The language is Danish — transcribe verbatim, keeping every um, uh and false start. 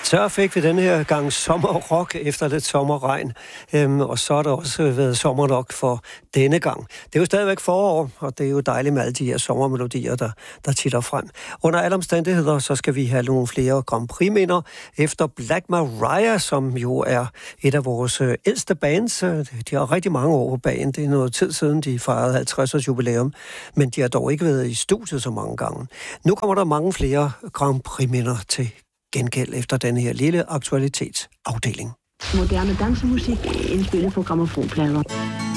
Så fik vi den her gang sommerrock efter lidt sommerregn, øhm, og så har der også været sommerrock for denne gang. Det er jo stadigvæk forår, og det er jo dejligt med alle de her sommermelodier, der, der titter frem. Under alle omstændigheder, så skal vi have nogle flere Grand Prix-minder efter Black Maria, som jo er et af vores øh, ældste bands. De har rigtig mange år på bagen. Det er noget tid siden, de fejrede halvtreds års jubilæum, men de har dog ikke været i studiet så mange gange. Nu kommer der mange flere Grand Prix-minder til gengæld efter den her lille aktualitetsafdeling. Moderne dansemusik indspillet på grammofonplader.